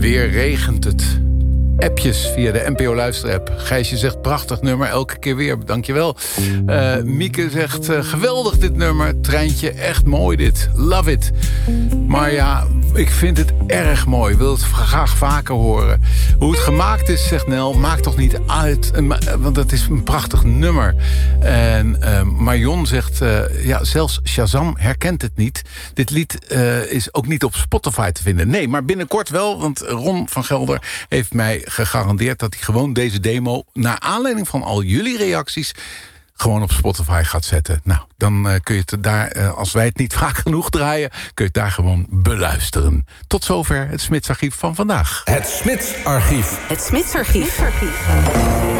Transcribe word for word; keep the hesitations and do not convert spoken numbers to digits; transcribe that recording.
weer regent het. Appjes via de N P O-luisterapp. Gijsje zegt prachtig nummer, elke keer weer, dankjewel. Uh, Mieke zegt uh, geweldig dit nummer. Treintje, echt mooi dit. Love it. Maar ja, ik vind het erg mooi. Wil het graag vaker horen. Hoe het gemaakt is, zegt Nel, maakt toch niet uit. Want het is een prachtig nummer. En uh, Marion zegt, uh, ja, zelfs Shazam herkent het niet. Dit lied uh, is ook niet op Spotify te vinden. Nee, maar binnenkort wel, want Ron van Gelder heeft mij gegarandeerd dat hij gewoon deze demo, naar aanleiding van al jullie reacties, gewoon op Spotify gaat zetten. Nou, dan uh, kun je het daar, uh, als wij het niet vaak genoeg draaien, kun je het daar gewoon beluisteren. Tot zover het Smitsarchief van vandaag. Het Smitsarchief. Het Smitsarchief.